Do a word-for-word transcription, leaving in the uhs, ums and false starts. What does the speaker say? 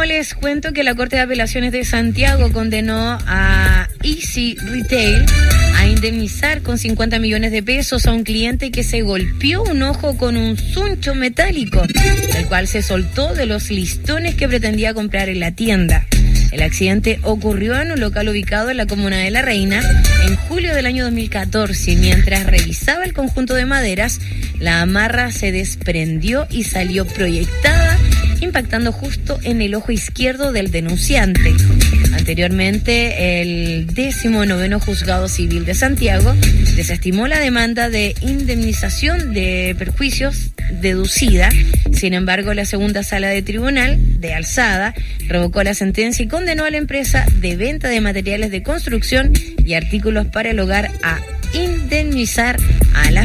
les cuento que la Corte de Apelaciones de Santiago condenó a Easy Retail a indemnizar con cincuenta millones de pesos a un cliente que se golpeó un ojo con un zuncho metálico, el cual se soltó de los listones que pretendía comprar en la tienda. El accidente ocurrió en un local ubicado en la comuna de La Reina en julio del año dos mil catorce. Mientras revisaba el conjunto de maderas, la amarra se desprendió y salió proyectada, impactando justo en el ojo izquierdo del denunciante. Anteriormente, el décimo noveno Juzgado Civil de Santiago desestimó la demanda de indemnización de perjuicios deducida. Sin embargo, la segunda sala de tribunal de alzada revocó la sentencia y condenó a la empresa de venta de materiales de construcción y artículos para el hogar a indemnizar a la